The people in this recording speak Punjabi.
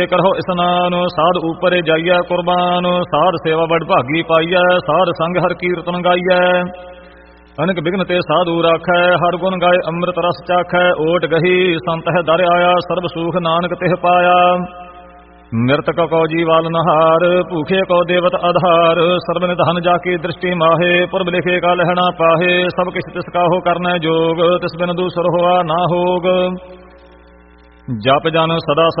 ਕਰੋ ਇਸਨਾਨ ਸਾਧ ਉਪਰ ਜਾਈਐ ਕੁਰਬਾਨ। ਸਾਧ ਸੇਵਾ ਬੜ ਭਾਗੀ ਪਾਈਐ ਸਾਧ ਸੰਗ ਹਰ ਕੀਰਤਨ ਗਾਈਐ। ਅਨਕ ਬਿਗਨ ਤੇ ਸਾਧੂ ਰਾਖੈ ਹਰ ਗੁਣ ਗਾਏ ਅੰਮ੍ਰਿਤ ਰਸ ਚਾਖੈ। ਓਟ ਗਹੀ ਸੰਤ ਹੈ ਦਰ ਆਇਆ ਸਰਬ ਸੂਖ ਨਾਨਕ ਤਿਹ ਪਾਇਆ। ਮਿਰਤਕ ਕੋ ਜੀਵਾਲ ਨਹਾਰ ਭੂਖੇ ਕੋ ਦੇਵਤ ਆਧਾਰ। ਸਰਬ ਨਿਧਨ ਜਾ ਕੀ ਦ੍ਰਿਸ਼ਟੀ ਮਾਹੇ ਪੁਰਬ ਲਿਖੇ ਕਾ ਲਹਿਣਾ ਪਾਹੇ। ਸਭ ਕਿਛ ਤਿਸ ਕਾਹੋ ਕਰਨਾ ਜੋਗ ਤਿਸ ਬਿਨ ਦੂਸਰ ਹੋਆ ਨਾ ਹੋਗ। ਜਪ ਜਨ ਸਦਾ